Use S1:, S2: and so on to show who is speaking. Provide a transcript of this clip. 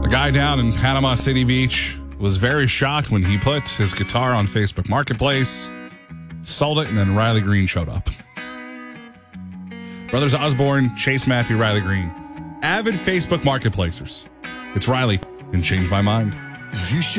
S1: guy down in Panama City Beach was very shocked when he put his guitar on Facebook Marketplace, sold it, and then Riley Green showed up. Brothers Osborne, Chase Matthew, Riley Green. Avid Facebook Marketplacers. It's Riley and Change My Mind.
S2: If you